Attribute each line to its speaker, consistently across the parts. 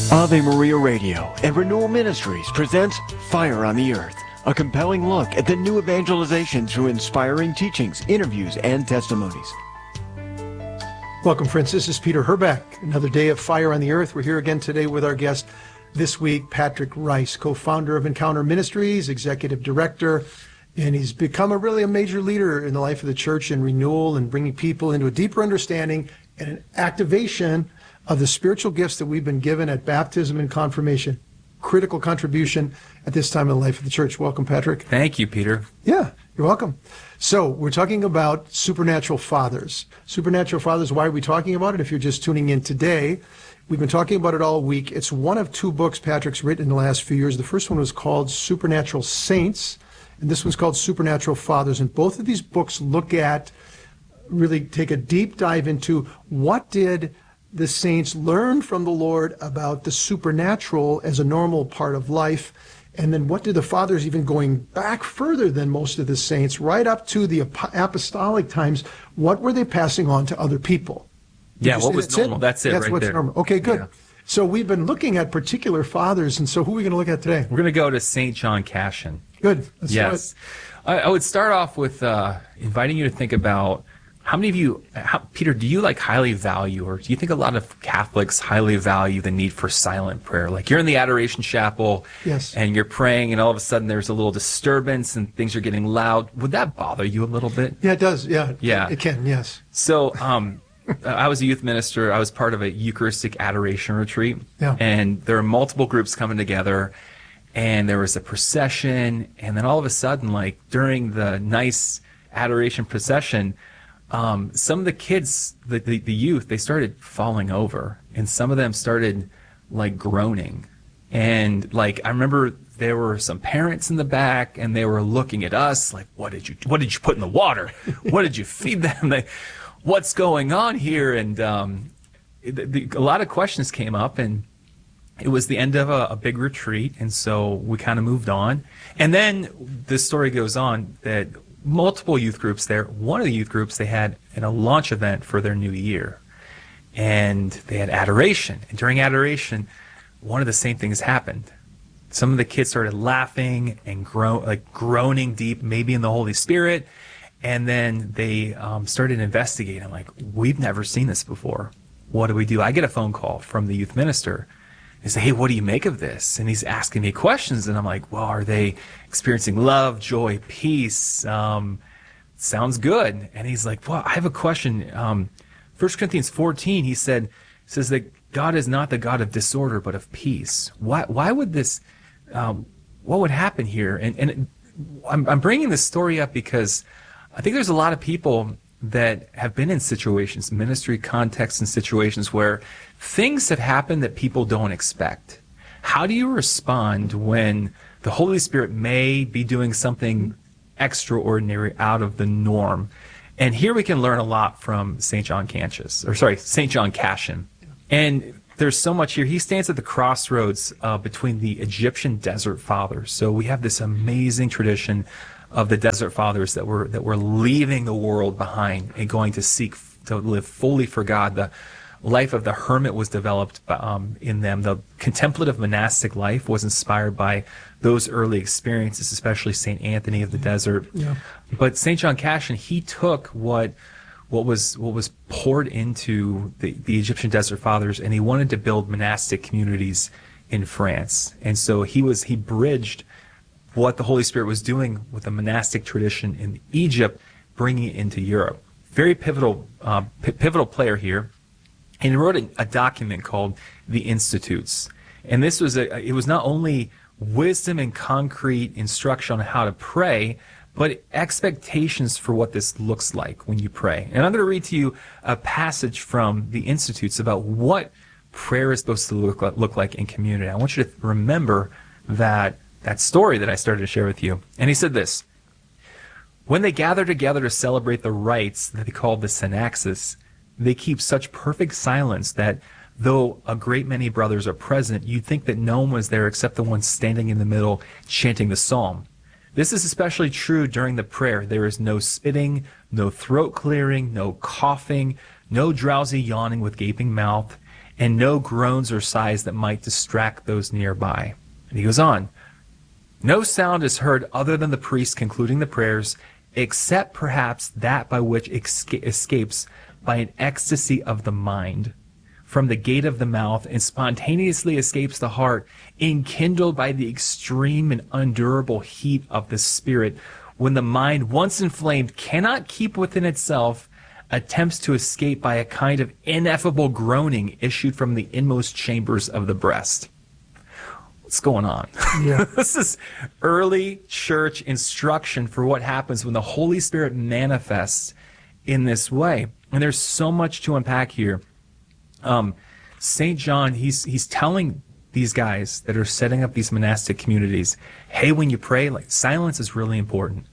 Speaker 1: Ave Maria Radio and Renewal Ministries presents Fire on the Earth, a compelling look at the new evangelization through inspiring teachings, interviews, and testimonies.
Speaker 2: Welcome, friends. This is Peter Herbeck. Another day of Fire on the Earth. We're here again today with our guest this week, Patrick Rice, co-founder of Encounter Ministries, executive director, and he's become a major leader in the life of the church in renewal and bringing people into a deeper understanding and an activation of the spiritual gifts that we've been given at baptism and confirmation. Critical contribution at this time in the life of the church. Welcome, Patrick.
Speaker 3: Thank you, Peter.
Speaker 2: Yeah, you're welcome. So we're talking about supernatural fathers. Supernatural fathers, why are we talking about it? If you're just tuning in today, we've been talking about it all week. It's one of two books Patrick's written in the last few years. The first one was called Supernatural Saints, and this one's called Supernatural Fathers. And both of these books really take a deep dive into what did the saints learn from the Lord about the supernatural as a normal part of life, and then what did the fathers, even going back further than most of the saints, right up to the apostolic times, what were they passing on to other people?
Speaker 3: Yeah, what was normal? That's it right there. That's what's normal.
Speaker 2: Okay, good.
Speaker 3: Yeah.
Speaker 2: So we've been looking at particular fathers, and so who are we going to look at today?
Speaker 3: We're going to go to St. John Cassian.
Speaker 2: Good. Let's do
Speaker 3: it. I would start off with inviting you to think about how many of you, Peter, do you highly value, or do you think a lot of Catholics highly value the need for silent prayer? Like you're in the Adoration Chapel,
Speaker 2: yes,
Speaker 3: and you're praying, and all of a sudden there's a little disturbance and things are getting loud. Would that bother you a little bit?
Speaker 2: Yeah, it does. Yeah,
Speaker 3: yeah,
Speaker 2: it can. Yes.
Speaker 3: So, I was a youth minister. I was part of a Eucharistic adoration retreat, and there were multiple groups coming together, and there was a procession, and then all of a sudden, during the nice adoration procession, some of the kids, the youth, they started falling over, and some of them started groaning, and I remember there were some parents in the back, and they were looking at us what did you put in the water? What did you feed them? What's going on here? And a lot of questions came up, and it was the end of a big retreat, and so we kind of moved on. And then the story goes on that multiple youth groups there. One of the youth groups, they had a launch event for their new year, and they had adoration. And during adoration, one of the same things happened. Some of the kids started laughing and groaning deep, maybe in the Holy Spirit. And then they started investigating. We've never seen this before. What do we do? I get a phone call from the youth minister. He said, hey, what do you make of this? And he's asking me questions. And I'm like, well, are they experiencing love, joy, peace? Sounds good. And he's like, well, I have a question. 1 Corinthians 14, says that God is not the God of disorder, but of peace. Why would this, what would happen here? And I'm bringing this story up because I think there's a lot of people that have been in situations, ministry contexts and situations where things have happened that people don't expect. How do you respond when the Holy Spirit may be doing something extraordinary out of the norm? And here we can learn a lot from St. John Cassian. And there's so much here. He stands at the crossroads between the Egyptian desert fathers. So we have this amazing tradition of the desert fathers that were leaving the world behind and going to seek to live fully for God. The life of the hermit was developed in them. The contemplative monastic life was inspired by those early experiences, especially St. Anthony of the Desert.
Speaker 2: Yeah.
Speaker 3: But St. John Cassian, he took what was poured into the Egyptian desert fathers, and he wanted to build monastic communities in France. And so he bridged what the Holy Spirit was doing with the monastic tradition in Egypt, bringing it into Europe. Very pivotal player here. And he wrote a document called The Institutes. And this was it was not only wisdom and concrete instruction on how to pray, but expectations for what this looks like when you pray. And I'm going to read to you a passage from The Institutes about what prayer is supposed to look like in community. I want you to remember that story that I started to share with you. And he said this: when they gather together to celebrate the rites that they call the synaxis, they keep such perfect silence that though a great many brothers are present, you'd think that no one was there except the one standing in the middle chanting the psalm. This is especially true during the prayer. There is no spitting, no throat clearing, no coughing, no drowsy yawning with gaping mouth, and no groans or sighs that might distract those nearby. And he goes on, no sound is heard other than the priest concluding the prayers, except perhaps that by which escapes by an ecstasy of the mind from the gate of the mouth and spontaneously escapes the heart, enkindled by the extreme and undurable heat of the spirit, when the mind, once inflamed, cannot keep within itself, attempts to escape by a kind of ineffable groaning issued from the inmost chambers of the breast. What's going on?
Speaker 2: Yeah.
Speaker 3: This is early church instruction for what happens when the Holy Spirit manifests in this way. And there's so much to unpack here. St. John, he's telling these guys that are setting up these monastic communities, hey, when you pray, like, silence is really important.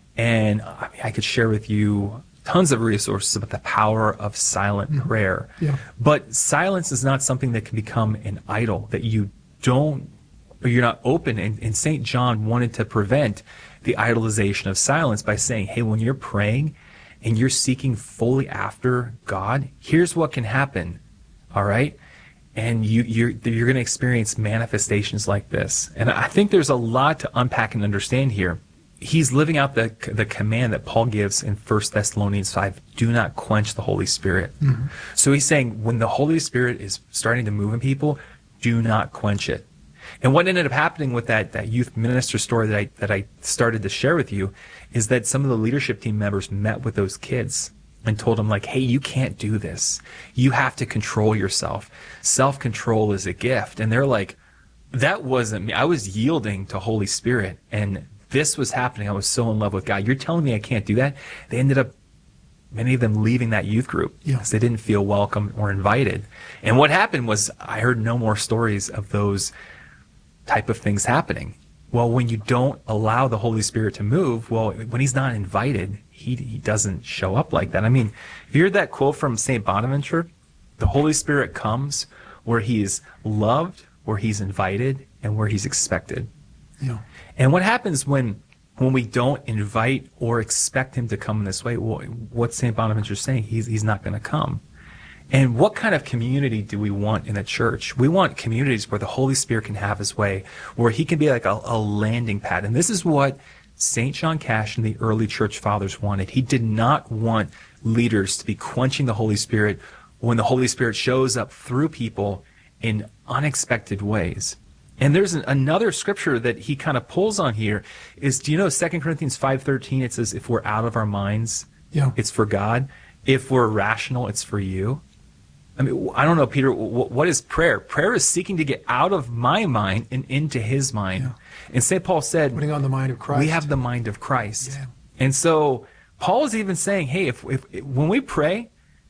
Speaker 3: And I could share with you tons of resources about the power of silent prayer.
Speaker 2: Yeah.
Speaker 3: But silence is not something that can become an idol, that you don't, or you're not open. And St. John wanted to prevent the idolization of silence by saying, hey, when you're praying and you're seeking fully after God, here's what can happen. All right? And you're going to experience manifestations like this. And I think there's a lot to unpack and understand here. He's living out the command that Paul gives in 1 Thessalonians 5, do not quench the Holy Spirit. Mm-hmm. So he's saying when the Holy Spirit is starting to move in people, do not quench it. And what ended up happening with that youth minister story that I started to share with you is that some of the leadership team members met with those kids and told them, like, hey, you can't do this. You have to control yourself. Self-control is a gift. And they're like, that wasn't me. I was yielding to Holy Spirit, and this was happening. I was so in love with God. You're telling me I can't do that? They ended up, many of them, leaving that youth group because they didn't feel welcome or invited. And what happened was I heard no more stories of those type of things happening. Well, when you don't allow the Holy Spirit to move, well, when he's not invited, he doesn't show up like that. I mean, if you heard that quote from St. Bonaventure, the Holy Spirit comes where he is loved, where he's invited, and where he's expected.
Speaker 2: Yeah.
Speaker 3: And what happens when we don't invite or expect him to come in this way? Well, what's St. Bonaventure saying? He's not going to come. And what kind of community do we want in a church? We want communities where the Holy Spirit can have his way, where he can be like a landing pad. And this is what St. John Cash and the early church fathers wanted. He did not want leaders to be quenching the Holy Spirit when the Holy Spirit shows up through people in unexpected ways. And there's another scripture that he kind of pulls on here is, do you know 2 Corinthians 5:13, it says, if we're out of our minds, it's for God. If we're rational, it's for you. I mean, I don't know, Peter, what is prayer? Prayer is seeking to get out of my mind and into his mind. Yeah. And St. Paul said,
Speaker 2: putting on the mind of Christ.
Speaker 3: We have the mind of Christ. Yeah. And so Paul is even saying, hey, if when we pray,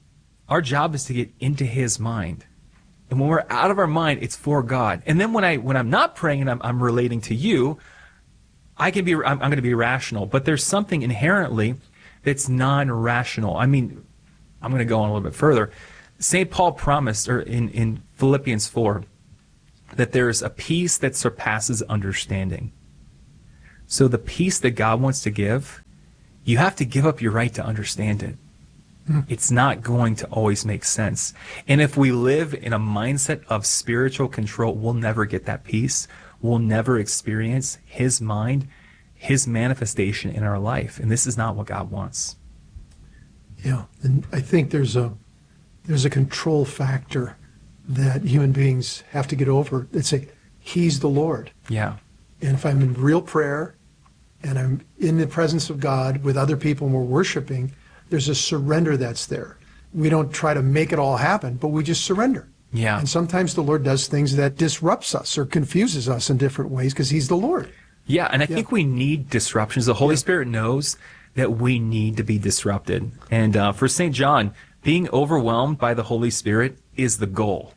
Speaker 3: our job is to get into his mind. And when we're out of our mind, it's for God. And then when I'm not praying and I'm relating to you, I'm going to be rational. But there's something inherently that's non-rational. I mean, I'm going to go on a little bit further. St. Paul promised, or in Philippians 4, that there's a peace that surpasses understanding. So the peace that God wants to give, you have to give up your right to understand it. It's not going to always make sense. And if we live in a mindset of spiritual control, we'll never get that peace. We'll never experience his mind, his manifestation in our life. And this is not what God wants.
Speaker 2: Yeah, and I think there's a control factor that human beings have to get over. It's he's the Lord.
Speaker 3: Yeah.
Speaker 2: And if I'm in real prayer and I'm in the presence of God with other people and we're worshiping, there's a surrender that's there. We don't try to make it all happen, but we just surrender.
Speaker 3: Yeah.
Speaker 2: And sometimes the Lord does things that disrupts us or confuses us in different ways because he's the Lord.
Speaker 3: Yeah, and I think we need disruptions. The Holy Spirit knows that we need to be disrupted. And for St. John, being overwhelmed by the Holy Spirit is the goal.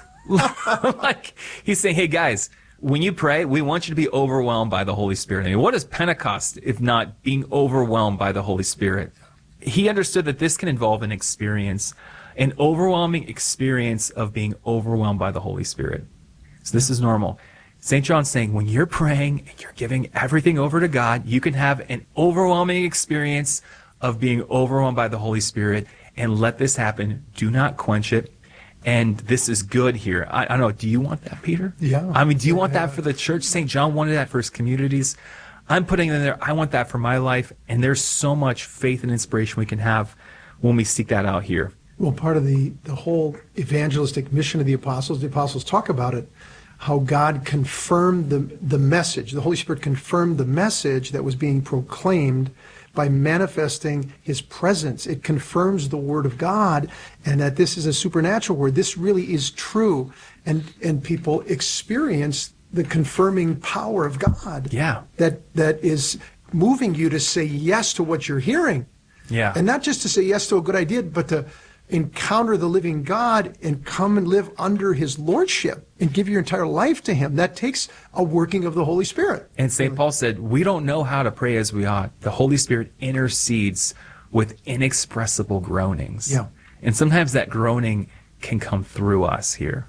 Speaker 3: Like, he's saying, hey, guys, when you pray, we want you to be overwhelmed by the Holy Spirit. I mean, what is Pentecost if not being overwhelmed by the Holy Spirit? He understood that this can involve an experience, an overwhelming experience of being overwhelmed by the Holy Spirit. So this is normal. St. John's saying when you're praying and you're giving everything over to God, you can have an overwhelming experience of being overwhelmed by the Holy Spirit, and let this happen. Do not quench it. and this is good here. I don't know. Do you want that, Peter?
Speaker 2: Yeah.
Speaker 3: I mean, do you want that for the church? St. John wanted that for his communities. I'm putting it in there. I want that for my life. And there's so much faith and inspiration we can have when we seek that out here.
Speaker 2: Well, part of the whole evangelistic mission of the apostles talk about it, how God confirmed the message. The Holy Spirit confirmed the message that was being proclaimed by manifesting his presence. It confirms the word of God, and that this is a supernatural word. This really is true. And people experience the confirming power of God.
Speaker 3: Yeah.
Speaker 2: That is moving you to say yes to what you're hearing.
Speaker 3: Yeah.
Speaker 2: And not just to say yes to a good idea, but to encounter the living God and come and live under his lordship and give your entire life to him. That takes a working of the Holy Spirit.
Speaker 3: And St. Paul said, we don't know how to pray as we ought. The Holy Spirit intercedes with inexpressible groanings.
Speaker 2: Yeah.
Speaker 3: And sometimes that groaning can come through us here.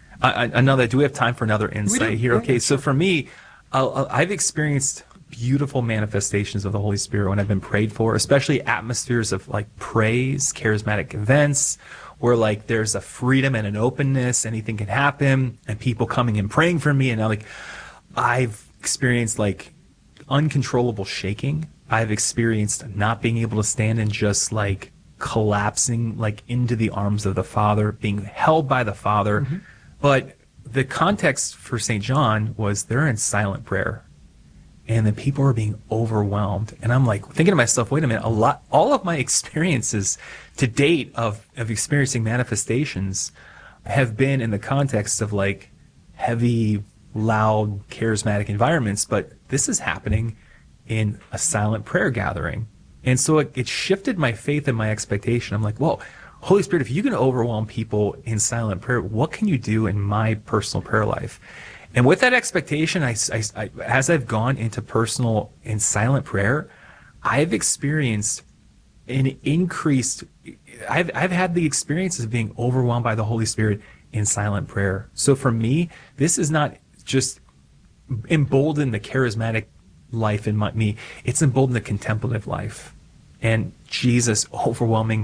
Speaker 3: Do we have time for another insight here?
Speaker 2: Yeah,
Speaker 3: okay,
Speaker 2: sure.
Speaker 3: so for me, I've experienced beautiful manifestations of the Holy Spirit when I've been prayed for, especially atmospheres of like praise, charismatic events, where like there's a freedom and an openness, anything can happen, and people coming and praying for me. And I've experienced like uncontrollable shaking. I've experienced not being able to stand and just like collapsing like into the arms of the Father, being held by the Father. Mm-hmm. But the context for St. John was they're in silent prayer. And the people are being overwhelmed. And I'm like thinking to myself, wait a minute, all of my experiences to date of experiencing manifestations have been in the context of like heavy, loud, charismatic environments, but this is happening in a silent prayer gathering. And so it shifted my faith and my expectation. I'm like, whoa, Holy Spirit, if you can overwhelm people in silent prayer, what can you do in my personal prayer life? And with that expectation, I, as I've gone into personal and silent prayer, I've experienced an increased, I've had the experiences of being overwhelmed by the Holy Spirit in silent prayer. So for me, this is not just emboldened the charismatic life in me, it's emboldened the contemplative life. And Jesus overwhelming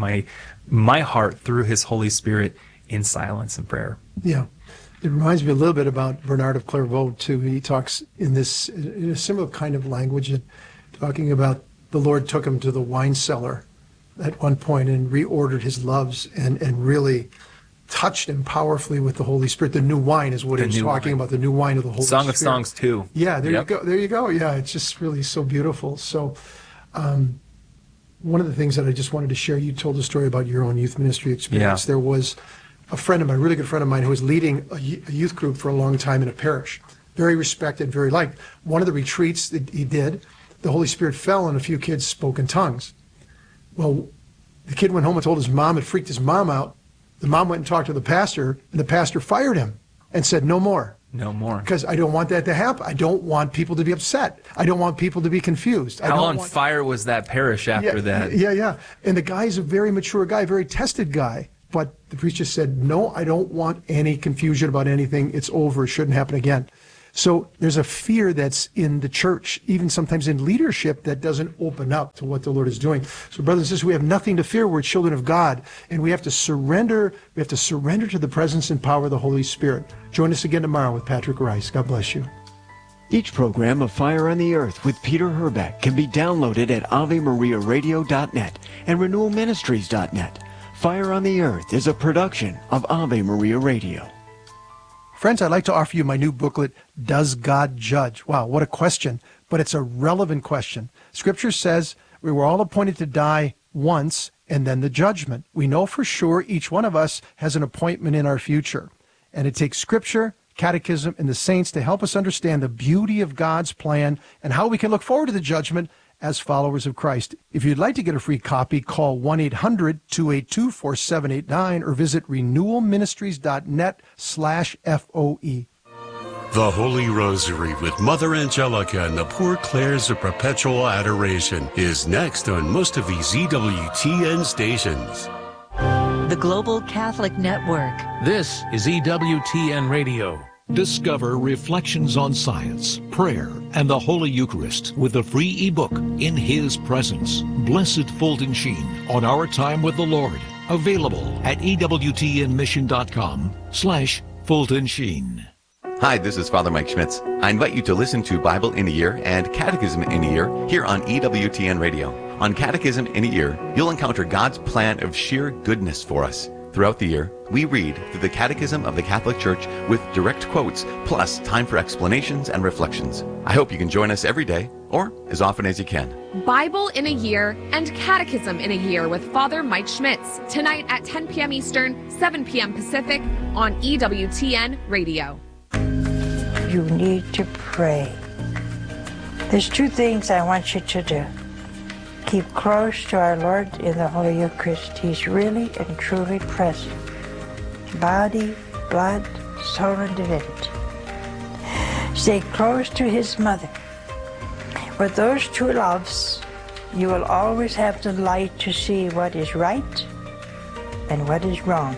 Speaker 3: my heart through his Holy Spirit in silence and prayer.
Speaker 2: Yeah. It reminds me a little bit about Bernard of Clairvaux, too. He talks in a similar kind of language, talking about the Lord took him to the wine cellar at one point and reordered his loves and really touched him powerfully with the Holy Spirit. The new wine is what he was talking about, the new wine of the Holy Spirit.
Speaker 3: Song of Songs, too.
Speaker 2: Yeah, there you go. There you go. Yeah, it's just really so beautiful. So one of the things that I just wanted to share, you told a story about your own youth ministry experience. Yeah. There was a friend of mine, a really good friend of mine, who was leading a youth group for a long time in a parish. Very respected, very liked. One of the retreats that he did, the Holy Spirit fell and a few kids spoke in tongues. Well, the kid went home and told his mom. It freaked his mom out. The mom went and talked to the pastor, and the pastor fired him and said, no more.
Speaker 3: No more.
Speaker 2: Because I don't want that to happen. I don't want people to be upset. I don't want people to be confused.
Speaker 3: How on fire was that parish after that?
Speaker 2: Yeah. And the guy's a very mature guy, very tested guy. But the priest just said, no, I don't want any confusion about anything. It's over. It shouldn't happen again. So there's a fear that's in the church, even sometimes in leadership, that doesn't open up to what the Lord is doing. So brothers and sisters, we have nothing to fear. We're children of God, and we have to surrender. We have to surrender to the presence and power of the Holy Spirit. Join us again tomorrow with Patrick Rice. God bless you.
Speaker 1: Each program of Fire on the Earth with Peter Herbeck can be downloaded at AveMariaRadio.net and RenewalMinistries.net. Fire on the Earth is a production of Ave Maria Radio.
Speaker 2: Friends, I'd like to offer you my new booklet, Does God Judge? Wow, what a question, but it's a relevant question. Scripture says we were all appointed to die once and then the judgment. We know for sure each one of us has an appointment in our future. And it takes Scripture, Catechism, and the saints to help us understand the beauty of God's plan and how we can look forward to the judgment as followers of Christ. If you'd like to get a free copy, call 1-800-282-4789 or visit renewalministries.net/FOE.
Speaker 4: The Holy Rosary with Mother Angelica and the Poor Clares of Perpetual Adoration is next on most of these EWTN stations.
Speaker 5: The Global Catholic Network.
Speaker 6: This is EWTN Radio. Discover Reflections on Science, Prayer, and the Holy Eucharist with the free ebook, In His Presence. Blessed Fulton Sheen on Our Time with the Lord. Available at EWTNmission.com/Fulton Sheen.
Speaker 7: Hi, this is Father Mike Schmitz. I invite you to listen to Bible in a Year and Catechism in a Year here on EWTN Radio. On Catechism in a Year, you'll encounter God's plan of sheer goodness for us. Throughout the year, we read through the Catechism of the Catholic Church with direct quotes, plus time for explanations and reflections. I hope you can join us every day, or as often as you can.
Speaker 8: Bible in a Year and Catechism in a Year with Father Mike Schmitz, tonight at 10 p.m. Eastern, 7 p.m. Pacific on EWTN Radio.
Speaker 9: You need to pray. There's two things I want you to do. Keep close to our Lord in the Holy Eucharist. He's really and truly present. Body, blood, soul, and divinity. Stay close to His Mother. With those two loves, you will always have the light to see what is right and what is wrong.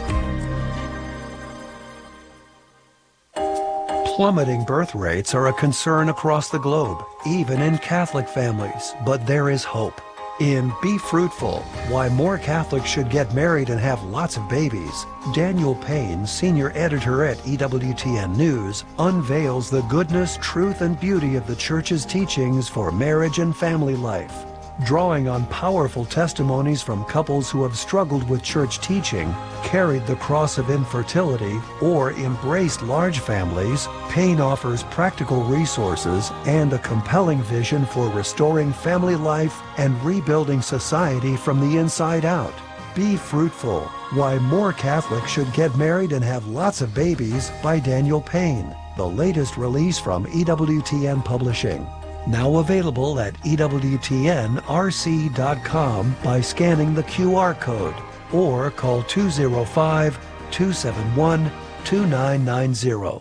Speaker 10: Plummeting birth rates are a concern across the globe, even in Catholic families, but there is hope. In Be Fruitful, Why More Catholics Should Get Married and Have Lots of Babies, Daniel Payne, senior editor at EWTN News, unveils the goodness, truth, and beauty of the Church's teachings for marriage and family life. Drawing on powerful testimonies from couples who have struggled with church teaching, carried the cross of infertility, or embraced large families, Payne offers practical resources and a compelling vision for restoring family life and rebuilding society from the inside out. Be Fruitful, Why More Catholics Should Get Married and Have Lots of Babies by Daniel Payne, the latest release from EWTN Publishing. Now available at EWTNRC.com by scanning the QR code or call 205-271-2990.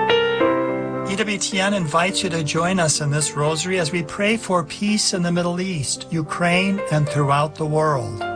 Speaker 11: EWTN invites you to join us in this rosary as we pray for peace in the Middle East, Ukraine, and throughout the world.